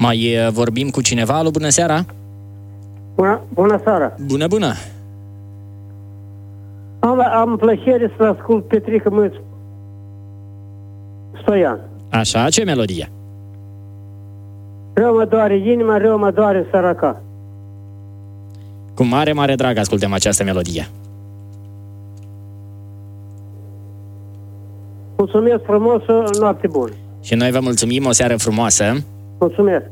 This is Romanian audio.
Mai vorbim cu cineva? Alo, bună seara! Bună seara! Bună! Am plăcere să ascult Petrică Mâț Stoian. Așa, ce melodie? Rău mă doare inima, rău mă doare săraca. Cu mare drag ascultăm această melodie. Mulțumesc frumos, noapte bună. Și noi vă mulțumim, o seară frumoasă. Mulțumesc.